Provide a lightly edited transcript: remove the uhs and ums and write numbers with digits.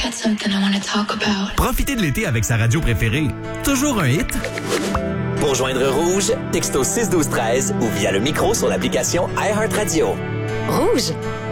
got something I want to talk about. Profitez de l'été avec sa radio préférée. Toujours un hit. Pour joindre Rouge, texto 61213 ou via le micro sur l'application iHeartRadio. Rouge.